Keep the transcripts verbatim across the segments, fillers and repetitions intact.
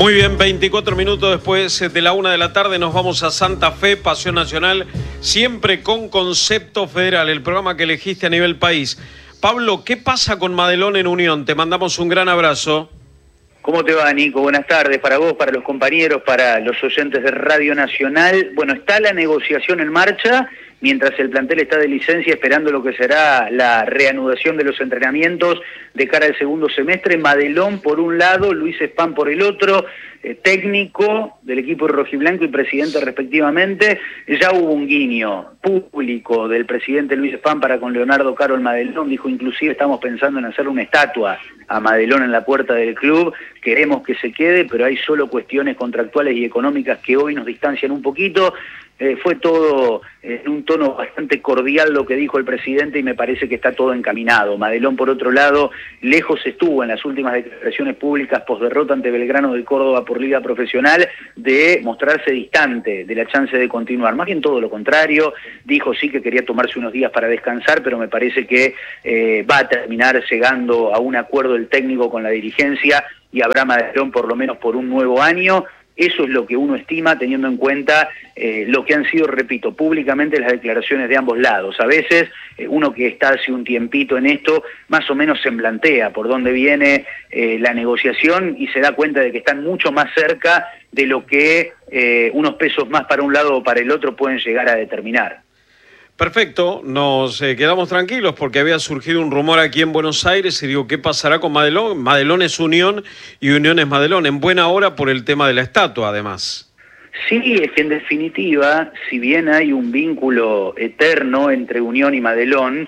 Muy bien, veinticuatro minutos después de la una de la tarde nos vamos a Santa Fe, Pasión Nacional, siempre con concepto federal, el programa que elegiste a nivel país. Pablo, ¿qué pasa con Madelón en Unión? Te mandamos un gran abrazo. ¿Cómo te va, Nico? Buenas tardes para vos, para los compañeros, para los oyentes de Radio Nacional. Bueno, está la negociación en marcha, mientras el plantel está de licencia esperando lo que será la reanudación de los entrenamientos de cara al segundo semestre. Madelón por un lado, Luis Spam por el otro, eh, técnico del equipo rojiblanco y presidente respectivamente. Ya hubo un guiño público del presidente Luis Spam para con Leonardo Carol Madelón, dijo inclusive estamos pensando en hacer una estatua a Madelón en la puerta del club, queremos que se quede, pero hay solo cuestiones contractuales y económicas que hoy nos distancian un poquito. Eh, fue todo en un tono bastante cordial lo que dijo el presidente y me parece que está todo encaminado. Madelón, por otro lado, lejos estuvo en las últimas declaraciones públicas post-derrota ante Belgrano de Córdoba por Liga Profesional de mostrarse distante de la chance de continuar. Más bien todo lo contrario, dijo sí que quería tomarse unos días para descansar, pero me parece que eh, va a terminar llegando a un acuerdo el técnico con la dirigencia y habrá Madelón por lo menos por un nuevo año. Eso es lo que uno estima teniendo en cuenta eh, lo que han sido, repito, públicamente las declaraciones de ambos lados. A veces eh, uno que está hace un tiempito en esto, más o menos semblantea por dónde viene eh, la negociación y se da cuenta de que están mucho más cerca de lo que eh, unos pesos más para un lado o para el otro pueden llegar a determinar. Perfecto, nos eh, quedamos tranquilos porque había surgido un rumor aquí en Buenos Aires y digo, ¿qué pasará con Madelón? Madelón es Unión y Unión es Madelón, en buena hora por el tema de la estatua además. Sí, es que en definitiva, si bien hay un vínculo eterno entre Unión y Madelón,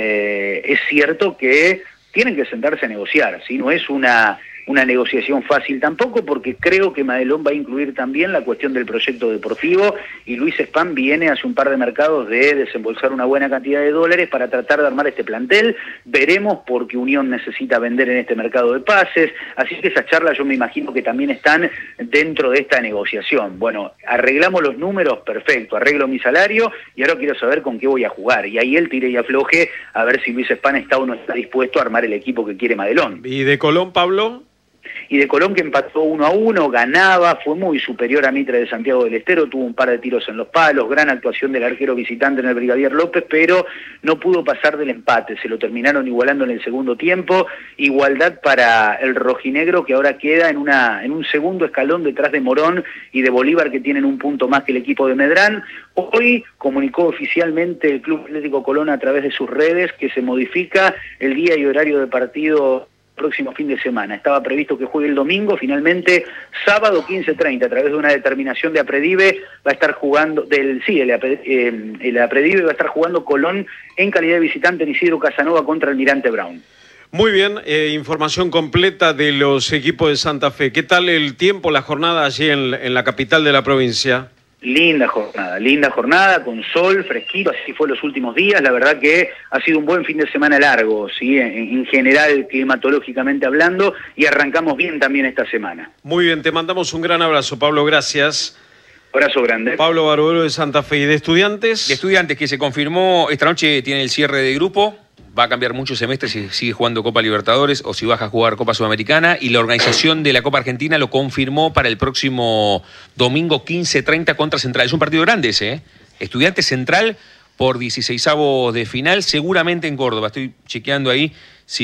eh, es cierto que tienen que sentarse a negociar, ¿sí? No es una... una negociación fácil tampoco, porque creo que Madelón va a incluir también la cuestión del proyecto deportivo y Luis Spam viene hace un par de mercados de desembolsar una buena cantidad de dólares para tratar de armar este plantel. Veremos porque Unión necesita vender en este mercado de pases, así que esas charlas yo me imagino que también están dentro de esta negociación. Bueno, arreglamos los números, perfecto, arreglo mi salario y ahora quiero saber con qué voy a jugar. Y ahí él tire y afloje a ver si Luis Spam está o no está dispuesto a armar el equipo que quiere Madelón. ¿Y de Colón, Pablo? Y de Colón, que empató uno a uno, ganaba, fue muy superior a Mitre de Santiago del Estero, tuvo un par de tiros en los palos, gran actuación del arquero visitante en el Brigadier López, pero no pudo pasar del empate, se lo terminaron igualando en el segundo tiempo. Igualdad para el rojinegro, que ahora queda en, una, en un segundo escalón detrás de Morón y de Bolívar, que tienen un punto más que el equipo de Medrán. Hoy comunicó oficialmente el Club Atlético Colón a través de sus redes que se modifica el día y horario de partido próximo fin de semana. Estaba previsto que juegue el domingo, finalmente sábado quince treinta, a través de una determinación de Apredive, va a estar jugando, del sí, el, eh, el Apredive va a estar jugando Colón en calidad de visitante en Isidro Casanova contra Almirante Brown. Muy bien, eh, información completa de los equipos de Santa Fe. ¿Qué tal el tiempo, la jornada allí en, en la capital de la provincia? Linda jornada, linda jornada, con sol, fresquito, así fue los últimos días. La verdad que ha sido un buen fin de semana largo, ¿sí? en, en general, climatológicamente hablando, y arrancamos bien también esta semana. Muy bien, te mandamos un gran abrazo, Pablo, gracias. Abrazo grande. Pablo Barbero de Santa Fe. ¿Y de Estudiantes? De Estudiantes, que se confirmó esta noche, tiene el cierre de grupo. Va a cambiar mucho semestre si sigue jugando Copa Libertadores o si baja a jugar Copa Sudamericana, y la organización de la Copa Argentina lo confirmó para el próximo domingo quince treinta contra Central. Es un partido grande ese, ¿eh? Estudiantes Central por dieciseisavos de final, seguramente en Córdoba. Estoy chequeando ahí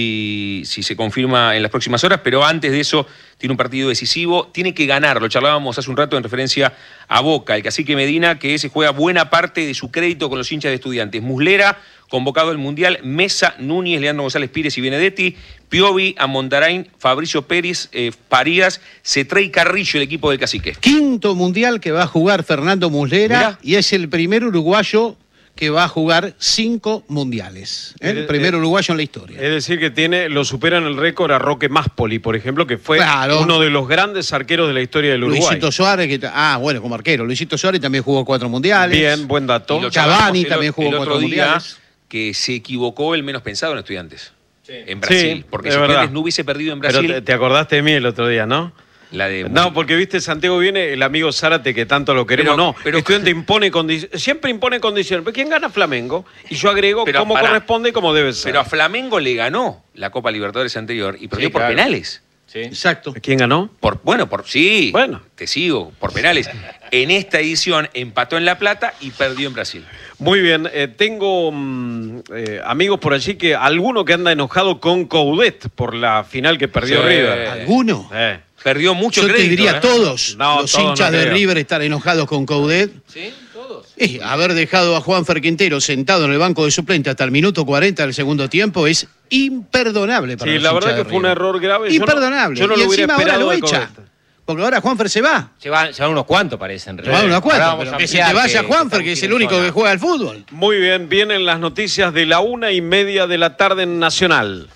si, si se confirma en las próximas horas, pero antes de eso tiene un partido decisivo, tiene que ganar. Lo charlábamos hace un rato en referencia a Boca, el cacique Medina, que se juega buena parte de su crédito con los hinchas de Estudiantes. Muslera, convocado al Mundial, Mesa, Núñez, Leandro González Pires y Benedetti, Piovi, Amondarain, Fabricio Pérez, eh, Parías, Cetré y Carrillo, el equipo del cacique. Quinto Mundial que va a jugar Fernando Muslera. Mirá. Y es el primer uruguayo que va a jugar cinco mundiales. ¿eh? El primer uruguayo en la historia. Es decir, que tiene, lo superan el récord a Roque Máspoli, por ejemplo, que fue claro. uno de los grandes arqueros de la historia del Uruguay. Luisito Suárez, que, ah, bueno, como arquero. Luisito Suárez también jugó cuatro mundiales. Bien, buen dato. Cavani también jugó el cuatro otro día mundiales. Que se equivocó el menos pensado en Estudiantes. Sí. En Brasil. Sí, porque si Estudiantes no hubiese perdido en Brasil. Pero te, te acordaste de mí el otro día, ¿no? La de... No, porque viste, Santiago viene el amigo Zárate, que tanto lo queremos. Pero, no, pero... Estudiante impone condiciones, siempre impone condiciones. ¿Pero quién gana? Flamengo. Y yo agrego pero cómo para, corresponde y cómo debe ser. Pero a Flamengo le ganó la Copa Libertadores anterior y perdió sí, por claro. penales. ¿Sí? Exacto. ¿Quién ganó? Por, bueno, por sí, Bueno. te sigo, por penales. En esta edición empató en La Plata y perdió en Brasil. Muy bien, eh, tengo mm, eh, amigos por allí que alguno que anda enojado con Coudet por la final que perdió Sí. River. ¿Alguno? Eh. Perdió mucho Yo crédito. te diría ¿eh? todos No, los todos hinchas no de creo. River están enojados con Coudet. ¿Sí? Todos. Y haber dejado a Juanfer Quintero sentado en el banco de suplente hasta el minuto cuarenta del segundo tiempo es imperdonable para Sí, los la hinchas verdad de que fue un River. error grave. Yo no- Imperdonable. Yo no, y lo hubiera encima ahora esperado lo de echa. Coudet. Porque ahora Juanfer se va. Se van, se van unos cuantos, parecen. Se van unos cuantos, Ahora vamos pero a que se te ampliar vaya que- Juanfer, que que es el tiene único zona. que juega al fútbol. Muy bien, vienen las noticias de la una y media de la tarde en Nacional.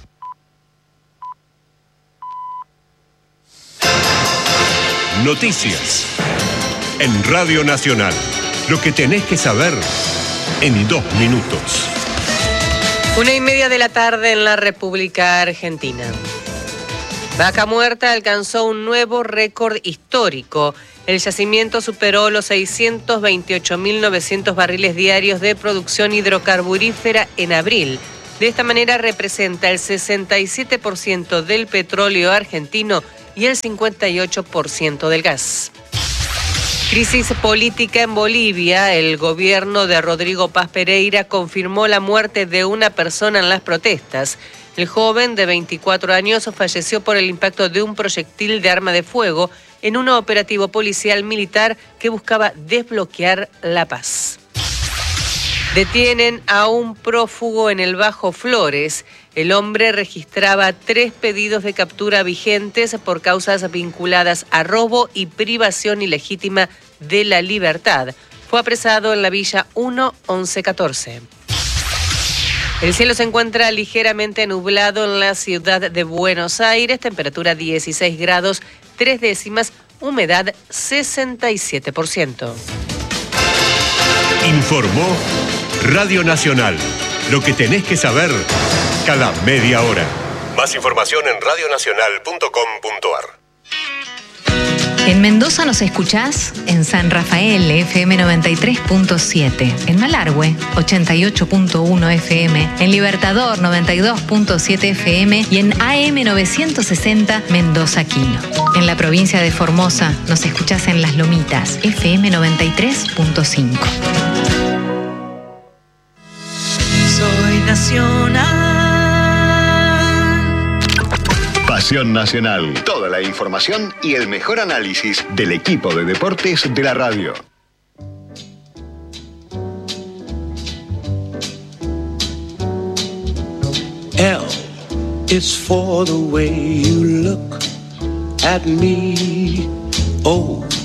Noticias. En Radio Nacional. Lo que tenés que saber en dos minutos. Una y media de la tarde en la República Argentina. Vaca Muerta alcanzó un nuevo récord histórico. El yacimiento superó los seiscientos veintiocho mil novecientos barriles diarios de producción hidrocarburífera en abril. De esta manera representa el sesenta y siete por ciento del petróleo argentino y el cincuenta y ocho por ciento del gas. Crisis política en Bolivia. El gobierno de Rodrigo Paz Pereira confirmó la muerte de una persona en las protestas. El joven de veinticuatro años falleció por el impacto de un proyectil de arma de fuego en un operativo policial militar que buscaba desbloquear la paz. Detienen a un prófugo en el Bajo Flores. El hombre registraba tres pedidos de captura vigentes por causas vinculadas a robo y privación ilegítima de la libertad. Fue apresado en la Villa uno once catorce. El cielo se encuentra ligeramente nublado en la ciudad de Buenos Aires, temperatura dieciséis grados, tres décimas, humedad sesenta y siete por ciento. Informó Radio Nacional. Lo que tenés que saber cada media hora. Más información en radionacional punto com punto ar. En Mendoza nos escuchás en San Rafael, F M noventa y tres punto siete. En Malargüe, ochenta y ocho punto uno F M. En Libertador, noventa y dos punto siete F M. Y en A M novecientos sesenta, Mendoza Quino. En la provincia de Formosa nos escuchás en Las Lomitas, F M noventa y tres punto cinco. Soy nacional. Pasión Nacional. Toda la información y el mejor análisis del equipo de deportes de la radio. L is for the way you look at me. O